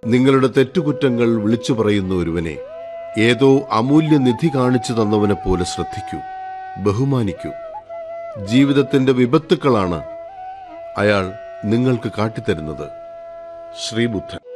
നിങ്ങളുടെ തെറ്റുകുറ്റങ്ങൾ വിളിച്ചു പറയുന്ന ഒരുവനെ ഏതോ അമൂല്യനിധി കാണിച്ചു തന്നവനെ പോലെ ശ്രദ്ധിക്കൂ, ബഹുമാനിക്കൂ. ജീവിതത്തിന്റെ വിപത്തുക്കളാണ് അയാൾ നിങ്ങൾക്ക് കാട്ടിത്തരുന്നത്. ശ്രീബുദ്ധൻ.